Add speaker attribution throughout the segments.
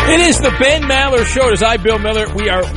Speaker 1: It is the Ben Maller Show. It is I, Bill Miller. We are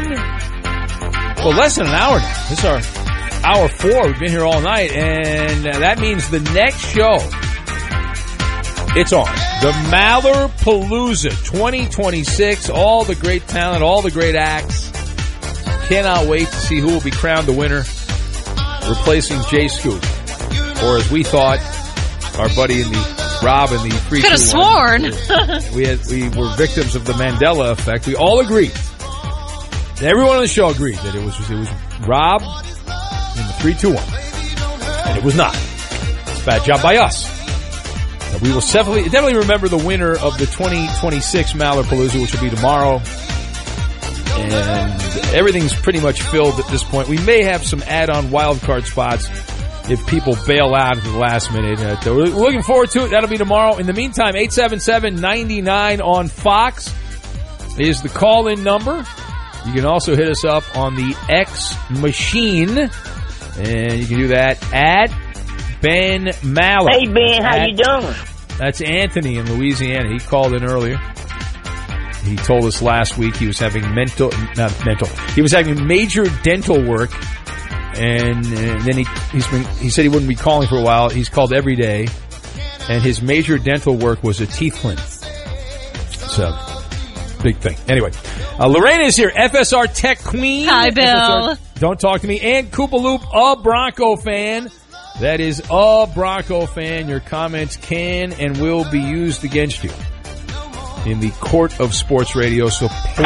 Speaker 1: less than an hour now. This is our hour 4. We've been here all night, and that means the next show, it's on. The Maller Palooza 2026. All the great talent, all the great acts. Cannot wait to see who will be crowned the winner, replacing Jay Scoop. Or as we thought, our buddy in the Rob and the 3
Speaker 2: could have sworn.
Speaker 1: we were victims of the Mandela effect. We all agreed. Everyone on the show agreed that it was Rob in the 3-2-1. And it was not. It's a bad job by us. We will definitely remember the winner of the 2026 Maller Palooza, which will be tomorrow. And everything's pretty much filled at this point. We may have some add-on wildcard spots if people bail out at the last minute. We're looking forward to it. That'll be tomorrow. In the meantime, 877-99 on Fox is the call-in number. You can also hit us up on the X Machine. And you can do that at Ben Maller.
Speaker 3: Hey, Ben, how you doing?
Speaker 1: That's Anthony in Louisiana. He called in earlier. He told us last week he was having he was having major dental work. And then he said he wouldn't be calling for a while. He's called every day. And his major dental work was a teeth cleaning. So, big thing. Anyway, Lorena is here, FSR Tech Queen.
Speaker 2: Hi, Bill.
Speaker 1: FSR, don't talk to me. And Koopa Loop, a Bronco fan. That is a Bronco fan. Your comments can and will be used against you in the court of sports radio. So please,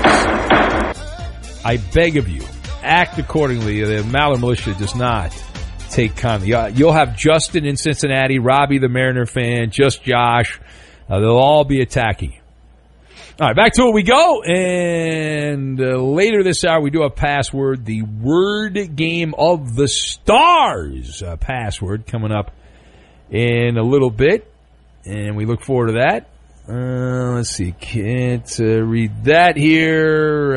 Speaker 1: I beg of you, act accordingly. The Maller Militia does not take kindly. You'll have Justin in Cincinnati, Robbie the Mariner fan, just Josh. They'll all be attacking you. All right, back to it we go. And later this hour, we do have password, the word game of the stars password coming up in a little bit. And we look forward to that. Let's see. Can't read that here.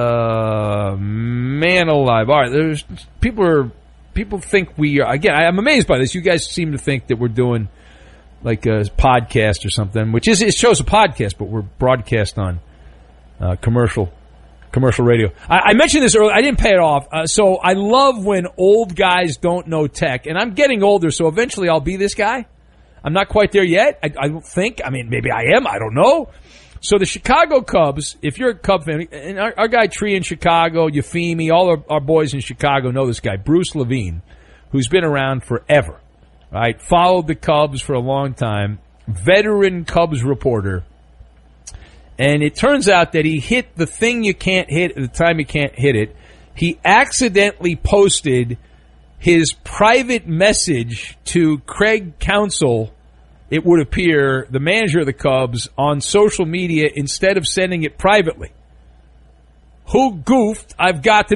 Speaker 1: Man alive. All right. There's people think we are. Again, I'm amazed by this. You guys seem to think that we're doing like a podcast or something, which is, it shows a podcast, but we're broadcast on commercial radio. I mentioned this earlier. I didn't pay it off. So I love when old guys don't know tech, and I'm getting older, so eventually I'll be this guy. I'm not quite there yet. I don't think. I mean, maybe I am. I don't know. So the Chicago Cubs, if you're a Cub fan, and our guy Tree in Chicago, Euphemi, all our boys in Chicago know this guy, Bruce Levine, who's been around forever, right? Followed the Cubs for a long time, veteran Cubs reporter. And it turns out that he hit the thing you can't hit at the time you can't hit it. He accidentally posted his private message to Craig Counsell, it would appear, the manager of the Cubs, on social media instead of sending it privately. Who goofed? I've got to